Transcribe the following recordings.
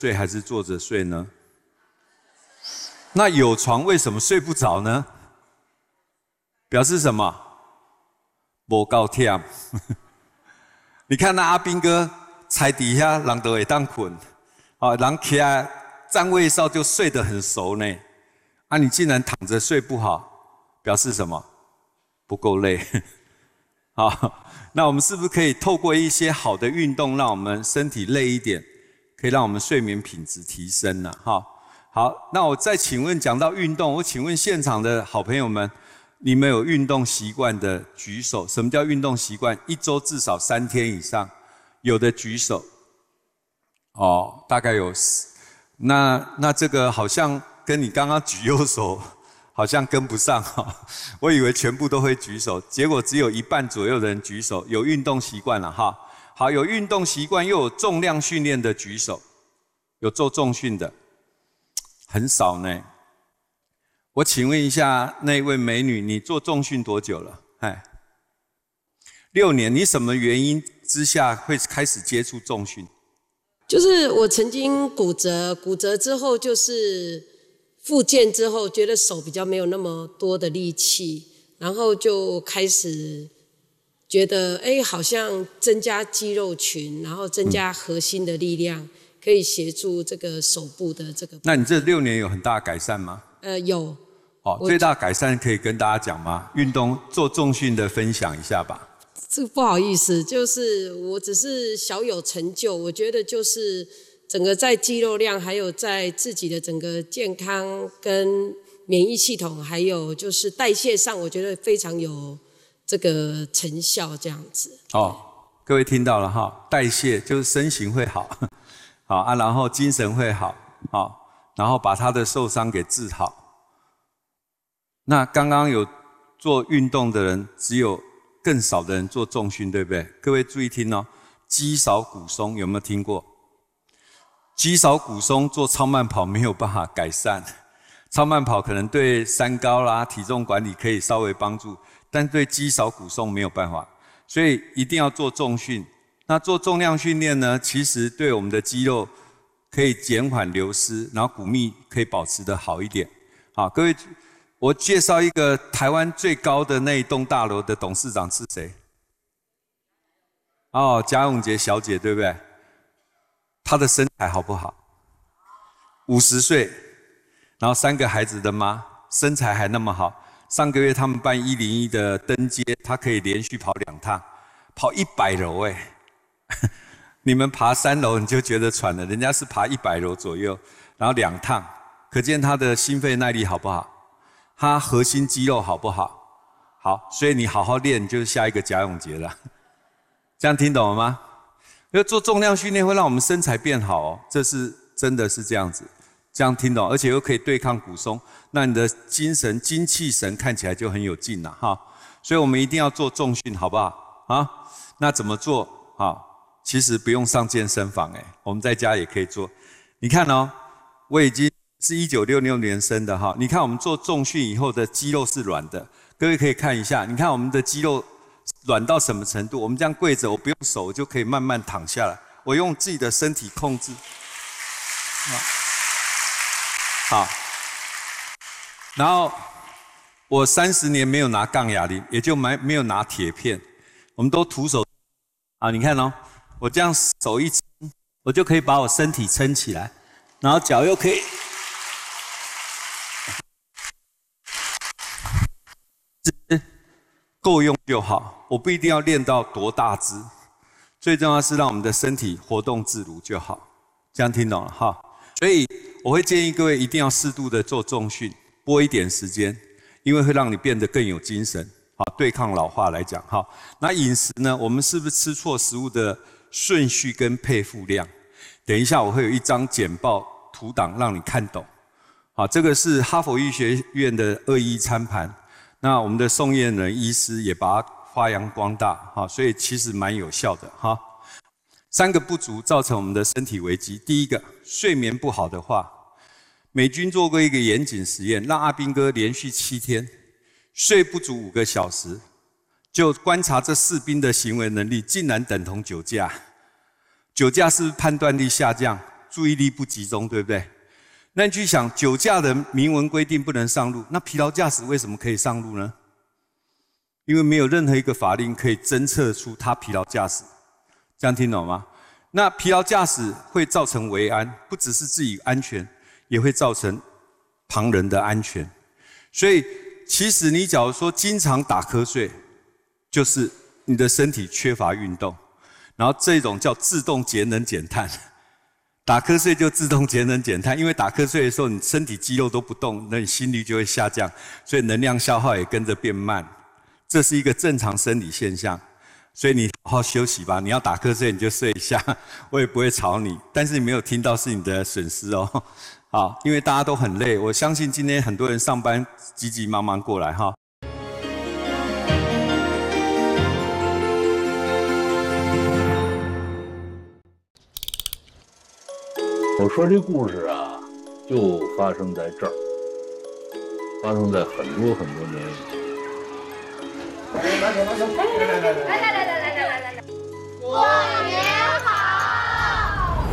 睡还是坐着睡呢？那有床为什么睡不着呢？表示什么？没够忝。你看那阿兵哥踩底下，人都会当困，人起来站位上就睡得很熟呢。啊，你竟然躺着睡不好，表示什么？不够累。好，那我们是不是可以透过一些好的运动，让我们身体累一点，可以让我们睡眠品质提升呢？好，那我再请问，讲到运动，我请问现场的好朋友们，你们有运动习惯的举手。什么叫运动习惯？一周至少3天以上，有的举手。大概有。那这个好像跟你刚刚举右手好像跟不上哈。我以为全部都会举手，结果只有1半左右的人举手，有运动习惯了哈。好，有运动习惯又有重量训练的举手，有做重训的。很少呢。我请问一下那位美女，你做重训多久了？6年。你什么原因之下会开始接触重训？ 就是我曾经骨折之后就是复健之后，觉得手比较没有那么多的力气，然后就开始觉得好像增加肌肉群，然后增加核心的力量。可以协助这个手部的这个。 那你这6年有很大的改善吗？ 有。 最大改善可以跟大家讲吗？运动做重训的分享一下吧。 这个不好意思，就是我只是小有成就，我觉得就是整个在肌肉量，还有在自己的整个健康跟免疫系统，还有就是代谢上，我觉得非常有这个成效，这样子。 各位听到了哈，代谢就是身形会好。然后精神会好，然后把他的受伤给治好。那刚刚有做运动的人，只有更少的人做重训，对不对？各位注意听哦，肌少骨松有没有听过？肌少骨松做超慢跑没有办法改善，超慢跑可能对三高啦、体重管理可以稍微帮助，但对肌少骨松没有办法，所以一定要做重训。那做重量训练呢，其实对我们的肌肉可以减缓流失，然后骨密可以保持得好一点。好，各位，我介绍一个台湾最高的那一栋大楼的董事长是谁？嘉永杰小姐，对不对？她的身材好不好？50岁，然后3个孩子的妈，身材还那么好。上个月他们办101的登阶，她可以连续跑2趟，跑100楼你们爬3楼你就觉得喘了，人家是爬100楼左右，然后2趟，可见他的心肺耐力好不好？他核心肌肉好不好？好，所以你好好练，就是下一个贾永杰了。这样听懂了吗？因为做重量训练会让我们身材变好这是真的是这样子。这样听懂，而且又可以对抗骨松，那你的精气神看起来就很有劲了哈。所以我们一定要做重训，好不好？那怎么做？其实不用上健身房我们在家也可以做。你看我已经是1966年生的你看我们做重训以后的肌肉是软的，各位可以看一下，你看我们的肌肉软到什么程度？我们这样跪着，我不用手，我就可以慢慢躺下来，我用自己的身体控制。好，然后我30年没有拿杠哑铃，也就没有拿铁片，我们都徒手。你看我这样手一撑，我就可以把我身体撑起来，然后脚又可以够用就好，我不一定要练到多大只，最重要是让我们的身体活动自如就好。这样听懂了哈？所以我会建议各位一定要适度的做重训，拨一点时间，因为会让你变得更有精神。对抗老化来讲那饮食呢，我们是不是吃错食物的顺序跟配付量？等一下我会有一张简报图档让你看懂。这个是哈佛医学院的211餐盘，那我们的宋燕人医师也把它发扬光大所以其实蛮有效的3个不足造成我们的身体危机。第一个，睡眠不好的话，美军做过一个严谨实验，让阿兵哥连续7天睡不足5个小时，就观察这士兵的行为能力，竟然等同酒驾。酒驾是不是判断力下降？ 注意力不集中，对不对？那你去想，酒驾的明文规定不能上路，那疲劳驾驶为什么可以上路呢？因为没有任何一个法令可以侦测出他疲劳驾驶，这样听懂吗？那疲劳驾驶会造成危安，不只是自己安全，也会造成旁人的安全。所以，其实你假如说经常打瞌睡，就是你的身体缺乏运动，然后这种叫自动节能减碳。打瞌睡就自动节能减碳，因为打瞌睡的时候，你身体肌肉都不动，那你心率就会下降，所以能量消耗也跟着变慢。这是一个正常生理现象，所以你好好休息吧。你要打瞌睡你就睡一下，我也不会吵你。但是你没有听到是你的损失哦。好，因为大家都很累，我相信今天很多人上班急急忙忙过来哈。 我说这故事啊，就发生在这儿，发生在很多很多年以前。 来，过年好！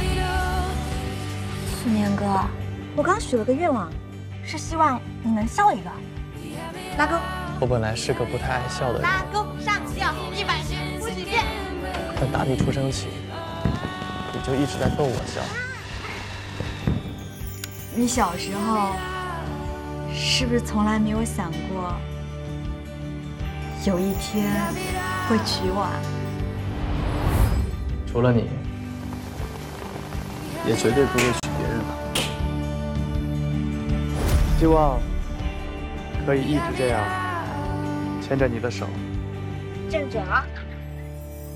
去年哥，我刚许了个愿望，是希望你能笑一个。拉钩。 我本来是个不太爱笑的人， 拉钩上吊100遍，50遍。 但打你出生起，你就一直在逗我笑。 你小时候是不是从来没有想过，有一天会娶我啊？ 除了你，也绝对不会娶别人了。希望可以一直这样牵着你的手。 正准啊！